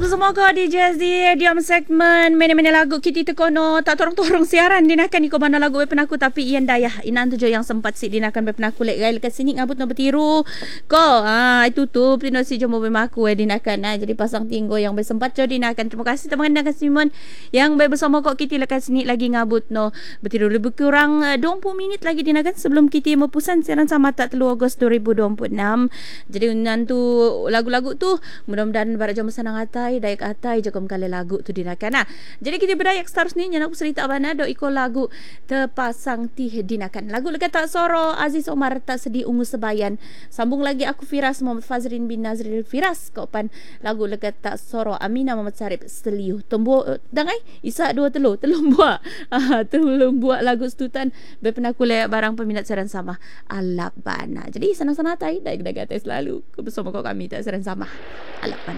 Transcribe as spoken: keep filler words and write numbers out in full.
bersama kau di Jazz di diam segmen mana-mana lagu kita tekono tak torong-torong siaran dinakan ni kau mana lagu penaku tapi ian dayah inan tujuh yang sempat si dinakan penaku lek gai lekat sini ngabut no bertiru ko ah itu tu pino si jomo bemaku eh dinakan nah jadi pasang tinggo yang bersempat jo dinakan. Terima kasih teman-teman dengan Simon yang bersama kau kita lekat sini lagi ngabut no bertiru lebih kurang uh, dua puluh minit lagi dinakan sebelum kita mepusan siaran sama tak tiga Ogos dua ribu dua puluh enam. Jadi nanti lagu-lagu tu mudah-mudahan barat jom senang atai dayak atai jakom kali lagu tu dinakan nah. Jadi kita berdayak stars ni yang aku cerita abana do iko lagu terpasang tih dinakan. Lagu lekat tak soro Aziz Omar tak sedih ungu sebayan. Sambung lagi aku Firas Muhammad Fazrin bin Nazril Firas kopan lagu lekat tak soro Amina Muhammad Sarip Steliu Tombo dangai Isa dua telu telung buat ah telung buat lagu setutan berpernah kuliah barang peminat saran sama Alabana. Jadi senang-senang atai dayak dayak atai selalu bersama kau kami tak saran sama Alabana.